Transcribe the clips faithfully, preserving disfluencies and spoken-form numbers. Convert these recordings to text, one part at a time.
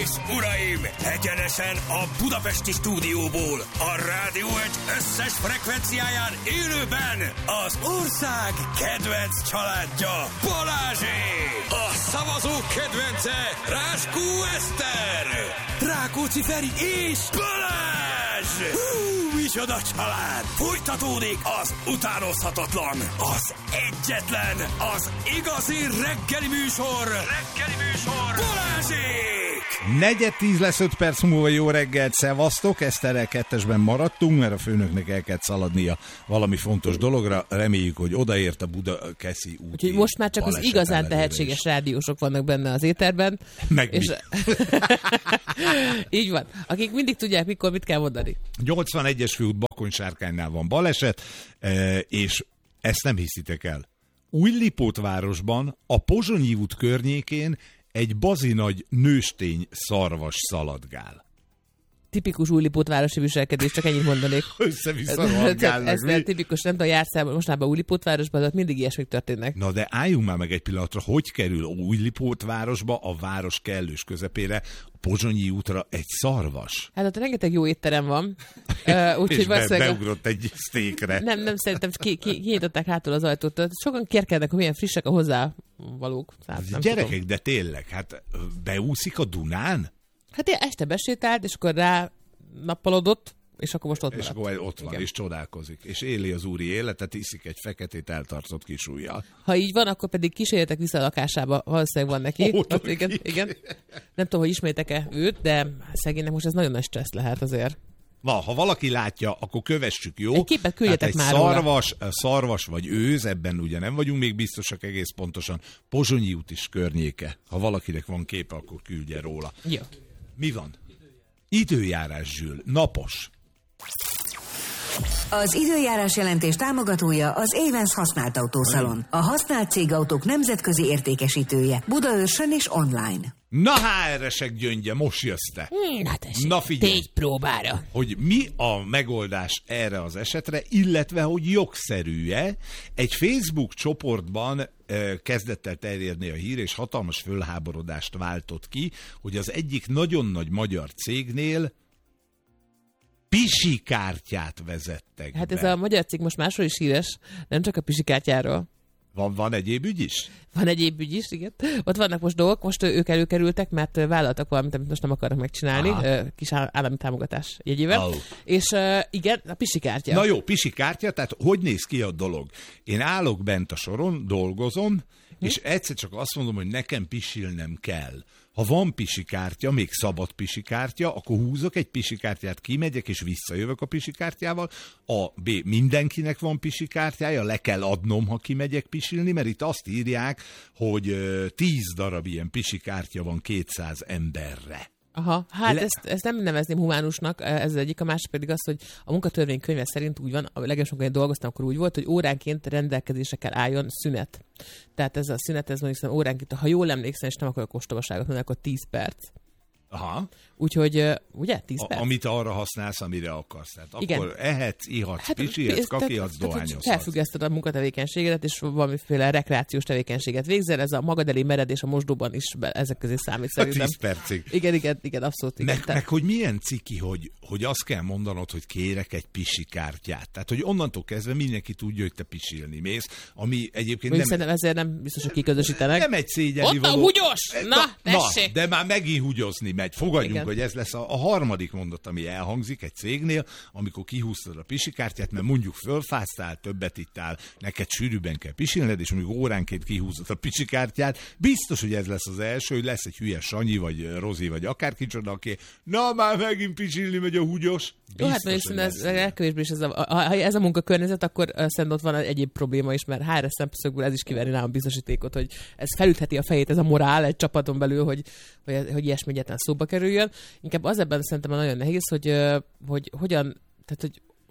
és uraim, egyenesen a budapesti stúdióból, a Rádió egy összes frekvenciáján élőben az ország kedvenc családja, Balázsék! A szavazók kedvence, Ráskó Eszter, Rákóczi Feri és Balázs! Hú, micsoda család! Folytatódik az utánozhatatlan, az egyetlen, az igazi reggeli műsor, reggeli műsor, Balázsék! Negyed tíz lesz öt perc múlva, jó reggelt, szevasztok, Eszterrel kettesben maradtunk, mert a főnöknek el kellett szaladnia valami fontos dologra, reméljük, hogy odaért a Budakeszi úti. Úgyhogy most már csak az igazán tehetséges is. Rádiósok vannak benne az éterben. Meg és... Így van, akik mindig tudják, mikor mit kell mondani. nyolcvanegyes főút Bakony-Sárkánynál van baleset, és ezt nem hiszitek el. Újlipótvárosban, a Pozsonyi út környékén egy bazinagy nőstény szarvas szaladgál. Tipikus Újlipótvárosi viselkedés, csak ennyit mondanék. Össze-vissza rohangálnak. Ez nem tipikus, nem tudom, jársz el mostanában Újlipótvárosban, de mindig ilyesmik történnek. Na de álljunk már meg egy pillanatra, hogy kerül Újlipótvárosba, a város kellős közepére, a Pozsonyi útra egy szarvas? Hát ott rengeteg jó étterem van. Uh, úgy, és hogy be, valószínűleg... beugrott egy sztékre. Nem, nem, szerintem ki, ki, kinyitották hátul az ajtót. Sokan kérkednek, hogy milyen frissek a hozzávalók. Hát, Gyerekek, tudom. de tényleg, hát beúszik a Dunán? Hát ilyen este besétált, és akkor rá nappalodott, és akkor most ott És maradt. akkor ott van, igen. És csodálkozik. És éli az úri életet, iszik egy feketét eltartott kis ujjal. Ha így van, akkor pedig kísérjetek vissza a lakásába, valószínűleg van neki. Ó, ott, igen, igen. Nem tudom, hogy ismétek-e őt, de szegénynek most ez nagyon nagy stressz lehet azért. Na, ha valaki látja, akkor kövessük, jó? Egy képet küldjetek hát egy már szarvas, szarvas vagy őz, ebben ugye nem vagyunk még biztosak egész pontosan. Pozsonyi út is környéke. Ha valakinek van képe, akkor küldje róla. Jó. Mi van? Időjárás, Zsül. Napos. Az időjárás jelentés támogatója az Évensz használt autószalon. A használt cégautók nemzetközi értékesítője. Budaörsön és online. Na há er-esek gyöngye, most jössz te. Hmm, na tessék, Na figyelj, tégy próbára. hogy mi a megoldás erre az esetre, illetve hogy jogszerű-e. Egy Facebook csoportban eh, kezdett el terjedni a hír, és hatalmas fölháborodást váltott ki, hogy az egyik nagyon nagy magyar cégnél pisikártyát vezettek Hát be. ez a magyar cég most másról is híres, nem csak a pisikártyáról. Van, van egyéb ügy is? Van egyéb ügy is, igen. Ott vannak most dolgok, most ők előkerültek, mert vállaltak valamit, amit most nem akarnak megcsinálni, Aha. kis állami támogatás jegyével. Oh. És igen, a pisikártya. Na jó, pisikártya, tehát hogy néz ki a dolog? Én állok bent a soron, dolgozom, hm? és egyszer csak azt mondom, hogy nekem pisilnem kell. Ha van pisikártya, még szabad pisikártya, akkor húzok egy pisikártyát, kimegyek és visszajövök a pisikártyával. A B, mindenkinek van pisikártyája, le kell adnom, ha kimegyek pisilni, mert itt azt írják, hogy tíz darab ilyen pisikártya van kétszáz emberre. Aha, hát Le... ezt, ezt nem nevezném humánusnak, ez az egyik, a másik pedig az, hogy a munkatörvénykönyve szerint úgy van, a legesebb, amikor én dolgoztam, akkor úgy volt, hogy óránként rendelkezésre kell álljon szünet. Tehát ez a szünet, ez mondjuk óránként, ha jól emlékszem, és nem akarok ostobaságot mondani, akkor tíz perc. Aha. Úgyhogy, ugye, tíz perc? A, amit arra használsz, amire akarsz. Tehát Igen. akkor ehetsz, ihatsz, hát, pisilhetsz, kakihatsz, dohányozhatsz. Felfüggeszted a munkatevékenységedet, és valamiféle rekreációs tevékenységet végzel. Ez a magad elé mered, és a mosdóban is be, ezek közé számít szerintem. tíz percig. Igen, igen, igen, abszolút. Igen. Meg, meg hogy milyen ciki, hogy, hogy azt kell mondanod, hogy kérek egy pisikártyát. Tehát, hogy onnantól kezdve mindenki tudja, hogy te pisilni mész, ami egyébként Mondjuk nem... Szerintem ezért nem biztos, hogy kiközösítenek. Nem egy szégyeni Ott a húgyos! Na, tessék! Na, de már megint húgyozni megy. Fogadjunk, igen. hogy ez lesz a, a harmadik mondat, ami elhangzik egy cégnél, amikor kihúztad a pisikártyát, mert mondjuk fölfáztál, többet ittál, neked sűrűbben kell pisilned, és amikor óránként kihúzod a pisikártyát, biztos, hogy ez lesz az első, hogy lesz egy hülye Sanyi, vagy Rozi, vagy akárki csoda, aki na már megint pisilni megy a húgyos. Jó, hát mondjuk ez legkevésbé is ez a, ha ez a munkakörnyezet, akkor szerintem ott van egy egyéb probléma is, mert há er es szemszögből ez is kiverni nálam biztosítékot, hogy ez felütheti a fejét, ez a morál egy csapaton belül, hogy, hogy, hogy ilyesmi egyáltalán szóba kerüljön. Inkább az ebben szerintem nagyon nehéz, hogy, hogy hogyan, tehát hogy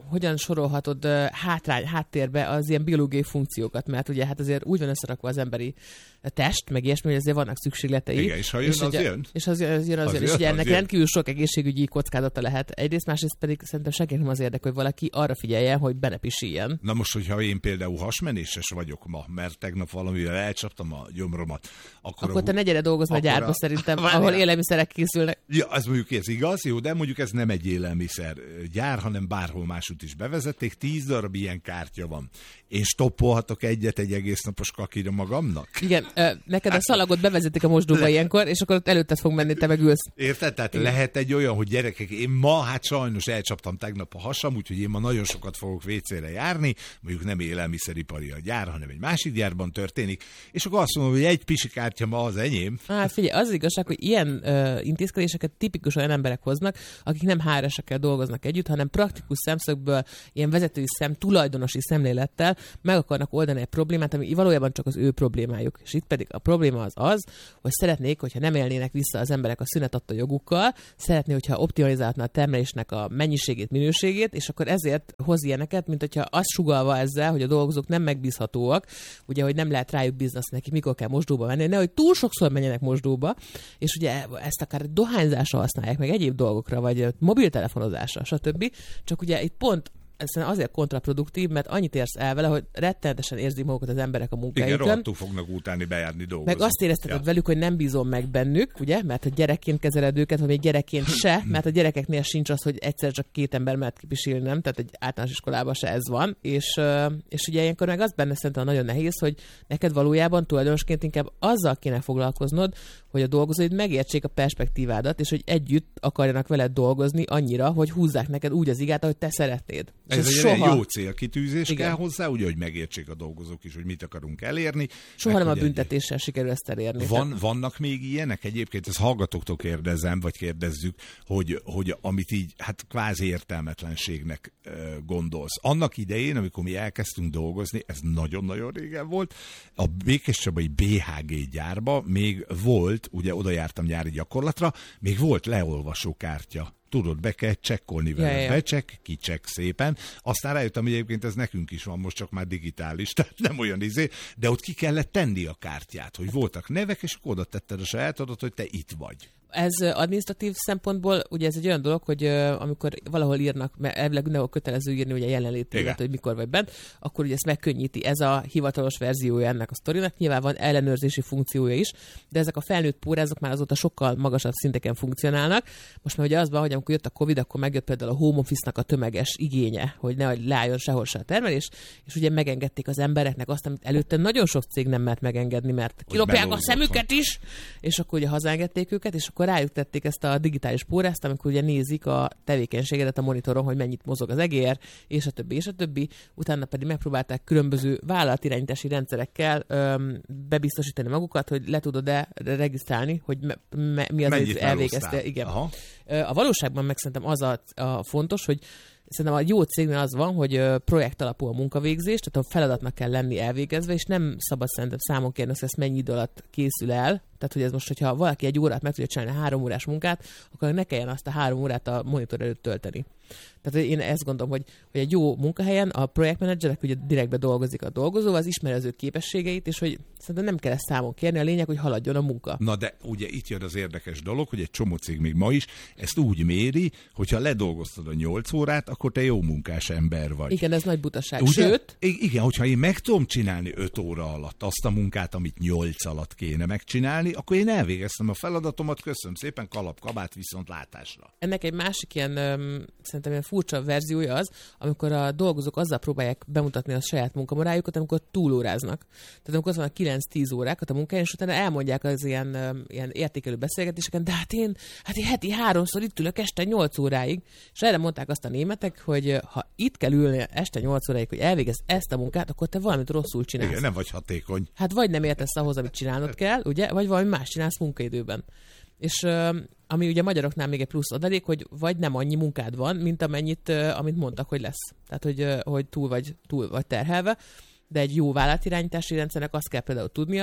hogyan sorolhatod uh, hátrány, háttérbe az ilyen biológiai funkciókat, mert ugye hát azért úgy van összerakva az emberi test, meg ilyesmi, hogy azért vannak szükségletei. Igen, és ha jön, és az ugye, jön. És az, az jön, az, az jön. És ugye ennek rendkívül sok egészségügyi kockázata lehet. Egyrészt, másrészt pedig szerintem senkinek nem az érdek, hogy valaki arra figyeljen, hogy be ne pisiljen. Na most, hogyha én például hasmenéses vagyok ma, mert tegnap valamivel elcsaptam a gyomromat, akkor... Akkor a, te ne gyere dolgozni a gyárba a... szerintem, ahol élelmiszerek készülnek. Ja, ez mondjuk ez igaz, jó, de mondjuk ez nem egy élelmiszer gyár, hanem bárhol másút is bevezették, tíz darab ilyen kártya van. Én stoppolhatok egyet egy egész napos kakira magamnak? Igen, neked a szalagot bevezetik a mosdóba Le... ilyenkor, és akkor ott előtted fog menni, te meg ülsz. Érted? Tehát Igen. lehet egy olyan, hogy gyerekek, én ma hát sajnos elcsaptam tegnap a hasam, úgyhogy én ma nagyon sokat fogok vécére járni, mondjuk nem élelmiszeripari a gyár, hanem egy másik gyárban történik, és akkor azt mondom, hogy egy pisikártya ma az enyém. Hát figyelj, az igazság, hogy ilyen uh, intézkedéseket tipikus olyan emberek hoznak, akik nem há er esekkel dolgoznak együtt, hanem praktikus szemszögből, ilyen vezetői szem, tulajdonosi szemlélettel meg akarnak oldani egy problémát, ami valójában csak az ő problémájuk. És itt pedig a probléma az az, hogy szeretnék, hogyha nem élnének vissza az emberek a szünet adta jogukkal, szeretné, hogyha optimalizálna a termelésnek a mennyiségét, minőségét, és akkor ezért hoz ilyeneket, mint hogyha azt sugallva ezzel, hogy a dolgozók nem megbízhatóak, ugye, hogy nem lehet rájuk bízni azt neki, mikor kell mosdóba menni, nehogy túl sokszor menjenek mosdóba, és ugye ezt akár dohányzásra használják, meg egyéb dolgokra, vagy mobiltelefonozásra, stb. Csak ugye itt pont ez azért kontraproduktív, mert annyit érsz el vele, hogy rettenetesen érzik magukat az emberek a munkájukon. Igen, rohadtul fognak utáni bejárni dolgozni. Meg azt érezteted ja. velük, hogy nem bízom meg bennük, ugye, mert a gyerekként kezeled őket, vagy még gyerekként se, mert a gyerekeknél sincs az, hogy egyszer csak két ember mehet kipisilni, nem, tehát egy általános iskolában se ez van, és, és ugye ilyenkor meg az benne szerintem nagyon nehéz, hogy neked valójában tulajdonosként inkább azzal kéne foglalkoznod, hogy a dolgozóid megértsék a perspektívádat, és hogy együtt akarjanak veled dolgozni annyira, hogy húzzák neked úgy az igát, ahogy te szeretnéd. Ez, ez egy soha... jó célkitűzés Igen. kell hozzá, ugye, hogy megértsék a dolgozók is, hogy mit akarunk elérni. Soha nem a büntetéssel egy... sikerül ezt elérni. Van, vannak még ilyenek? Egyébként ezt hallgatóktól kérdezem, vagy kérdezzük, hogy, hogy amit így, hát kvázi értelmetlenségnek uh, gondolsz. Annak idején, amikor mi elkezdtünk dolgozni, ez nagyon-nagyon régen volt, a Békéscsabai bé há gé gyárba még volt, ugye oda jártam nyári gyakorlatra, még volt leolvasókártya. Tudod, be kell csekkolni vele. Ja, ja. Becsekk, kicsekk szépen. Aztán rájöttem, hogy egyébként ez nekünk is van, most csak már digitális, tehát nem olyan izé, de ott ki kellett tenni a kártyát, hogy voltak nevek, és akkor oda tetted a sajátodat, hogy te itt vagy. Ez adminisztratív szempontból, ugye ez egy olyan dolog, hogy uh, amikor valahol írnak, mert elvileg mindenhol kötelező írni ugye jelenlétélet, hogy mikor vagy bent, akkor ugye ezt megkönnyíti. Ez a hivatalos verziója ennek a sztorinak. Nyilván van ellenőrzési funkciója is, de ezek a felnőtt pórázok már azóta sokkal magasabb szinteken funkcionálnak. Most már ugye az van, hogy amikor jött a Covid, akkor megjött például a home office-nak a tömeges igénye, hogy ne leálljon sehol se a termelés, és ugye megengedték az embereknek azt, amit előtte nagyon sok cég nem mert megengedni, mert kilopják a szemüket is, és akkor ugye hazaengedték őket, és akkor rájuk tették ezt a digitális pórázt, amikor ugye nézik a tevékenységedet a monitoron, hogy mennyit mozog az egér, és a többi, és a többi. Utána pedig megpróbálták különböző vállalatirányítási rendszerekkel öm, bebiztosítani magukat, hogy le tudod-e regisztrálni, hogy me, me, mi az, hogy elvégezte. Igen. Aha. A valóságban meg szerintem az a, a fontos, hogy szerintem a jó cégnél az van, hogy projekt alapú a munkavégzés, tehát a feladatnak kell lenni elvégezve, és nem szabad szerintem számon kérni, hogy ezt mennyi idő alatt készül el. Tehát, hogy ez most, hogyha valaki egy órát meg tudja csinálni három órás munkát, akkor ne kelljen azt a három órát a monitor előtt tölteni. Tehát én ezt gondolom, hogy, hogy egy jó munkahelyen a projektmenedzserek ugye direktbe dolgozik a dolgozóval, az ismeri az ő képességeit, és hogy szerintem nem kell ezt számon kérni, a lényeg, hogy haladjon a munka. Na de ugye itt jön az érdekes dolog, hogy egy csomó cég még ma is ezt úgy méri, hogyha ledolgoztad a nyolc órát, akkor te jó munkás ember vagy. Igen, ez nagy butaság. Ugye? Sőt... Igen, hogyha én meg tudom csinálni öt óra alatt azt a munkát, amit nyolc alatt kéne megcsinálni, akkor én elvégeztem a feladatomat, köszönöm szépen, kalap, kabát, viszont látásra. Ennek egy másik ilyen, öm, szerintem ilyen furcsa verziója az, amikor a dolgozók azzal próbálják bemutatni a saját munkamorájukat, amikor túlóráznak. Tehát amikor az van a kilenc-tíz órákat a munkáján, és utána elmondják az ilyen, öm, ilyen értékelő beszélgetéseken, de hát én, hát én heti háromszor itt ülök este nyolc óráig, és erre mondták azt a németek, hogy ha itt kell ülni este nyolc óráig, hogy elvégez ezt a munkát, akkor te valamit rosszul csinálsz. Igen, nem vagy hatékony. Hát vagy nem értesz ahhoz, amit csinálnod kell, ugye, vagy valami más csinálsz munkaidőben. És uh, ami ugye magyaroknál még egy plusz adalék, hogy vagy nem annyi munkád van, mint amennyit, uh, amit mondtak, hogy lesz. Tehát, hogy, uh, hogy túl, vagy, túl vagy terhelve, de egy jó vállalatirányítási rendszernek azt kell például tudnia,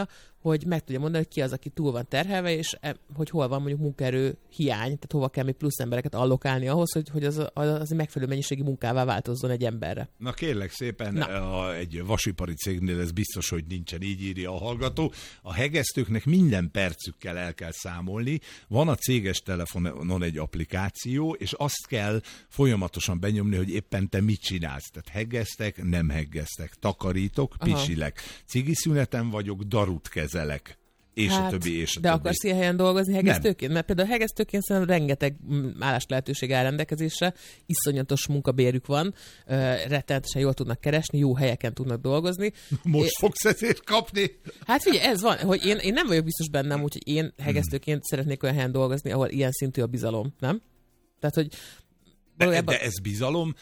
hogy meg tudja mondani, hogy ki az, aki túl van terhelve, és e, hogy hol van mondjuk munkaerő hiány, tehát hova kell még plusz embereket allokálni ahhoz, hogy, hogy az, az megfelelő mennyiségi munkává változzon egy emberre. Na kérlek szépen, a, egy vasipari cégnél ez biztos, hogy nincsen, így írja a hallgató. A hegesztőknek minden percükkel el kell számolni. Van a céges telefonon egy applikáció, és azt kell folyamatosan benyomni, hogy éppen te mit csinálsz. Tehát hegesztek, nem hegesztek, takarítok, pisilek. Cigi szüneten vagyok, darut kezelek. És hát, a többi, és a de többi. akarsz ilyen helyen dolgozni hegesztőként? Mert például hegesztőként szerintem rengeteg állás lehetőség áll rendelkezésre, iszonyatos munkabérük van, rettenetesen jól tudnak keresni, jó helyeken tudnak dolgozni. Most é... fogsz ezért kapni? Hát figyelj, ez van, hogy én, én nem vagyok biztos bennem, úgyhogy én hegesztőként hmm. szeretnék olyan helyen dolgozni, ahol ilyen szintű a bizalom, nem? Tehát, hogy... De, de ez bizalom...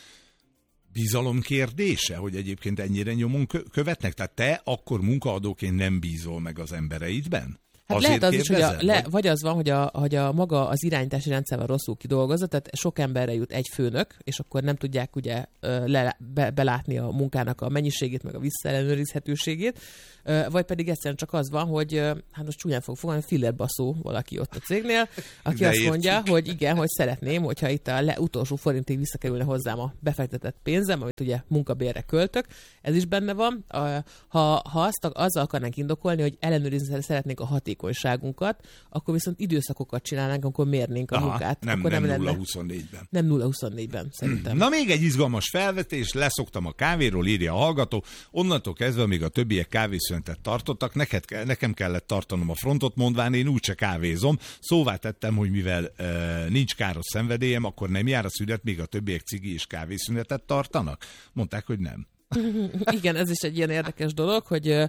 Bizalom kérdése, hogy egyébként ennyire nyomon követnek? Tehát te akkor munkaadóként nem bízol meg az embereidben? Hát azért lehet az is, hogy a, le, vagy az van, hogy a, hogy a maga az irányítási rendszer van rosszul kidolgozva, tehát sok emberre jut egy főnök, és akkor nem tudják ugye le, be, belátni a munkának a mennyiségét, meg a visszaellenőrizhetőségét, vagy pedig egyszerűen csak az van, hogy hát most csúnyán fog fogalni, fillerbaszó valaki ott a cégnél, aki De azt értjük. mondja, hogy igen, hogy szeretném, hogyha itt a le, utolsó forintig visszakerülne hozzám a befektetett pénzem, amit ugye munkabérre költök, ez is benne van. Ha, ha azt azzal akarnánk indokolni, hogy ellenőrizni szeretnénk a hatékonyságunkat, akkor viszont időszakokat csinálnánk, akkor mérnénk a Aha, munkát. Nem, akkor nem, nem nulla huszonnégyben. Nem nulla huszonnégyben, szerintem. Na még egy izgalmas felvetés, leszoktam a kávéról, írja a hallgató, onnantól kezdve, amíg a többiek kávészünetet tartottak, neked, nekem kellett tartanom a frontot, mondván én úgyse kávézom. Szóvá tettem, hogy mivel e, nincs káros szenvedélyem, akkor nem jár a szünet, míg a többiek cigi és kávészünetet tartanak? Mondták, hogy nem. Igen, ez is egy ilyen érdekes dolog, hogy ö,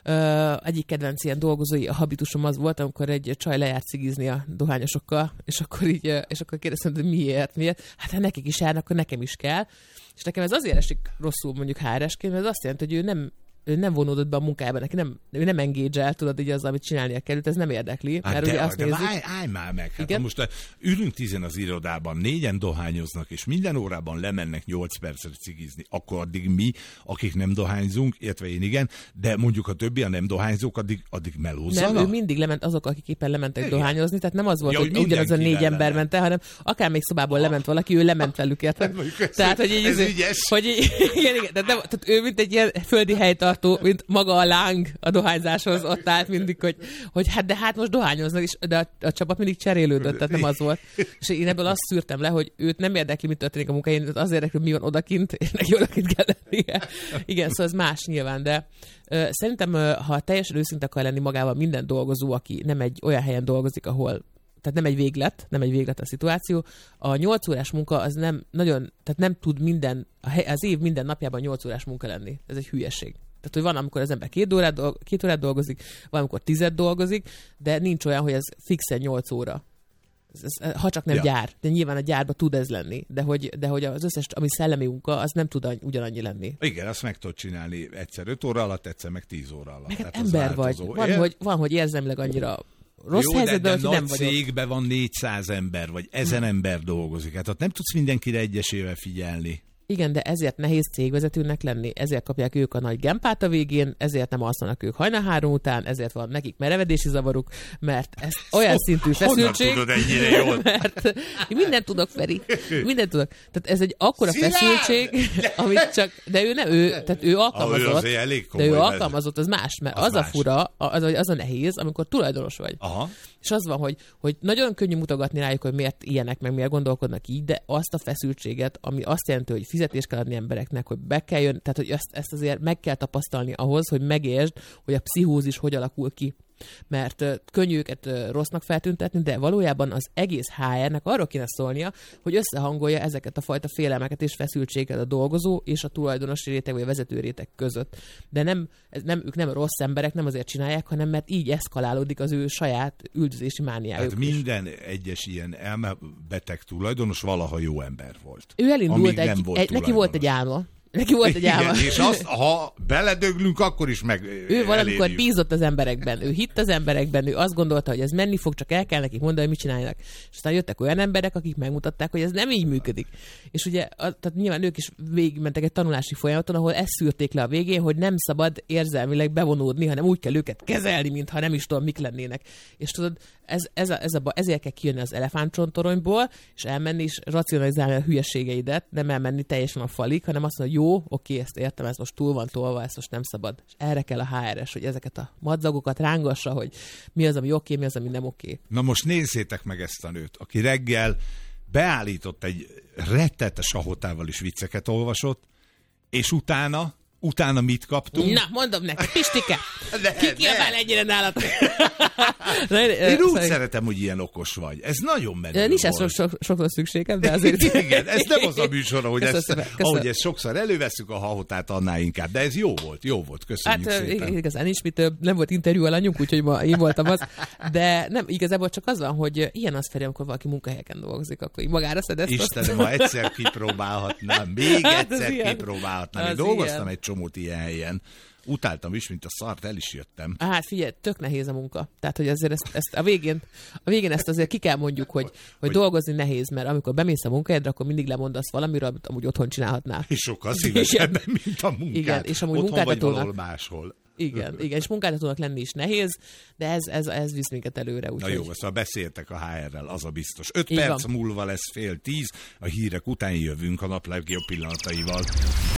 ö, egyik kedvenc ilyen dolgozói a habitusom az volt, amikor egy csaj lejárt cigizni a dohányosokkal, és akkor így, és akkor kérdeztem, hogy miért, miért? Hát ha nekik is járnak, akkor nekem is kell. És nekem ez azért esik rosszul mondjuk há er esként, mert ez azt jelenti, hogy ő nem ő nem vonódott be a munkába, neki nem, ő nem engage-el, tudod, így az, amit csinálnia kell, ez nem érdekli. Hát mert de, ugye azt de nézzük, állj, állj már meg, hát ha most ülünk tizen az irodában, négyen dohányoznak, és minden órában lemennek nyolc percre cigizni, akkor addig mi, akik nem dohányzunk, illetve én igen, de mondjuk a többi, a nem dohányzók, addig, addig melózzanak. Nem, ő mindig lement azok, akik éppen lementek igen. dohányozni, tehát nem az volt, ja, hogy ugyanaz a négy ember ment el, hanem akár még szobából lement valaki, ő lement velük, érted? Tehát, hogy így, ez ügyes. Hogy így, igen, igen, tehát, nem, tehát ő mint egy ilyen földi helytartó, mint maga a láng a dohányzáshoz ott állt mindig, hogy, hogy hát de hát most dohányoznak, és, de a, a csapat mindig cserélődött, tehát nem az volt. És én ebből azt szűrtem le, hogy őt nem érdekli, mit történik a munkáján, az érdekli, mi van odakint, és neki odakint kell lennie. Igen, szóval ez más nyilván, de uh, szerintem, uh, ha teljesen őszinte akar lenni magával minden dolgozó, aki nem egy olyan helyen dolgozik, ahol tehát nem egy véglet, nem egy véglet a szituáció. A nyolc órás munka az nem nagyon, tehát nem tud minden, az év minden napjában nyolc órás munka lenni. Ez egy hülyeség. Tehát, hogy van, amikor az ember két órát, dolg, két órát dolgozik, van, amikor tized dolgozik, de nincs olyan, hogy ez fixen nyolc óra. Ez, ez, ha csak nem ja. gyár. De nyilván a gyárban tud ez lenni. De hogy, de hogy az összes, ami szellemi munka, az nem tud ugyanannyi lenni. Igen, azt meg tudod csinálni egyszer öt óra alatt, egyszer meg tíz óra alatt. Meg hát ember vagy. Van hogy, van, hogy érzelmileg annyira rossz Jó, helyzetben, de, de hogy nagy nem vagyok. cégben van négyszáz ember, vagy ezen hmm. ember dolgozik. Hát ott nem tudsz mindenkire egyesével figyelni. Igen, de ezért nehéz cégvezetőnek lenni, ezért kapják ők a nagy gempát a végén, ezért nem alszanak ők hajnal három után, ezért van nekik merevedési zavaruk, mert ez olyan oh, szintű feszültség. Honnan tudod ennyire jól? Mert mindent tudok, Feri, mindent tudok. Tehát ez egy akkora Szilárd! feszültség, amit csak, de ő nem, ő, tehát ő alkalmazott, ah, ő de ő alkalmazott, az más, mert az, az más. a fura, az, az a nehéz, amikor tulajdonos vagy. Aha. És az van, hogy, hogy nagyon könnyű mutogatni rájuk, hogy miért ilyenek, meg miért gondolkodnak így, de azt a feszültséget, ami azt jelenti, hogy fizetést kell adni embereknek, hogy be kell jönni, tehát hogy ezt, ezt azért meg kell tapasztalni ahhoz, hogy megértsd, hogy a pszichózis hogy alakul ki. Mert uh, könnyű őket uh, rossznak feltüntetni, de valójában az egész há er-nek arról kéne szólnia, hogy összehangolja ezeket a fajta félelmeket és feszültséget a dolgozó és a tulajdonosi réteg vagy a vezető réteg között. De nem, ez nem, ők nem rossz emberek, nem azért csinálják, hanem mert így eszkalálódik az ő saját üldözési mániájuk. Hát minden is. Egyes ilyen elmebeteg tulajdonos valaha jó ember volt. Ő elindult, egy, egy, neki volt egy álma. Neki volt egy álma. Igen, és azt, ha beledöglünk, akkor is meg Ő valamikor bízott az emberekben, ő hitt az emberekben, ő azt gondolta, hogy ez menni fog, csak el kell nekik mondani, hogy mit csináljanak. És aztán jöttek olyan emberek, akik megmutatták, hogy ez nem így működik. És ugye, a, tehát nyilván ők is végigmentek egy tanulási folyamaton, ahol ezt szűrték le a végén, hogy nem szabad érzelmileg bevonódni, hanem úgy kell őket kezelni, mintha nem is tudom, mik lennének. És tudod, ez, ez a, ez a, ezért kell kijönni az elefántcsontoronyból, és elmenni és racionalizálni a hülyeségeidet, nem elmenni teljesen a falig, hanem azt mondani, jó, oké, ezt értem, ez most túl van tolva, ezt most nem szabad. És erre kell a há er es, hogy ezeket a madzagokat rángassa, hogy mi az, ami oké, mi az, ami nem oké. Na most nézzétek meg ezt a nőt, aki reggel beállított egy rettetes ahotával is vicceket olvasott, és utána Utána mit kaptunk? Na, mondom neked, Pistike! Ki kiabál ennyire nálad? Én úgy szeretem, hogy ilyen okos vagy. Ez nagyon menő. Nincs ez sok, sok, sokszor szükségem, de azért... Igen, ez nem az a műsor, ahogy ezt, ahogy ezt sokszor előveszünk a hahotát, annál inkább. De ez jó volt, jó volt, köszönjük hát, szépen. Igazán nincs mit, nem volt interjú alanyunk, úgyhogy ma én voltam az. De nem, igazából csak az van, hogy ilyen az Feri, amikor valaki munkahelyeken dolgozik, akkor így magára szedesz. Istenem, ha egyszer kipróbálhatnám, még Hát egyszer ilyen. kipróbálhatnám. Én Az dolgoztam ilyen. egy csomót ilyen helyen. Utáltam is, mint a szart, el is jöttem. Hát figyelj, tök nehéz a munka. Tehát, hogy azért ezt, ezt a, végén, a végén ezt azért ki kell mondjuk, hogy, hogy, hogy dolgozni nehéz, mert amikor bemész a munkahelyedre, akkor mindig lemondasz valamiről, amit amúgy otthon csinálhatnál. És sokkal szívesebben, mint a munkát. Igen, és amúgy otthon vagy munkáltatónak- valahol máshol. Igen, igen, és munkáltatónak lenni is nehéz, de ez, ez, ez visz minket előre. Úgy, Na jó, szóval beszéltek a há er-rel, az a biztos. Öt Így perc van. múlva lesz fél tíz, a hírek után jövünk a nap legjobb pillanataival.